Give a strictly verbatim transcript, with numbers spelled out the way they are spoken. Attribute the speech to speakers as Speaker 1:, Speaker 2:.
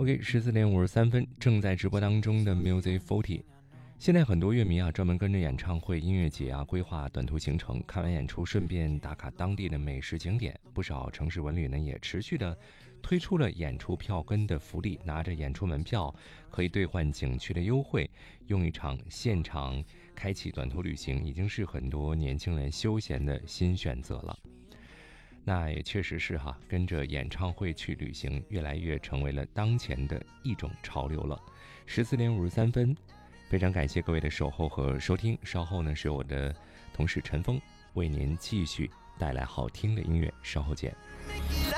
Speaker 1: OK， 十四点五十三分，正在直播当中的 Music 四十。现在很多乐迷啊，专门跟着演唱会、音乐节啊，规划短途行程，看完演出顺便打卡当地的美食景点。不少城市文旅呢，也持续的推出了演出票根的福利，拿着演出门票可以兑换景区的优惠，用一场现场开启短途旅行，已经是很多年轻人休闲的新选择了。那也确实是哈，跟着演唱会去旅行，越来越成为了当前的一种潮流了。十四点五十三分，非常感谢各位的守候和收听。稍后呢，是我的同事陈峰为您继续带来好听的音乐，稍后见。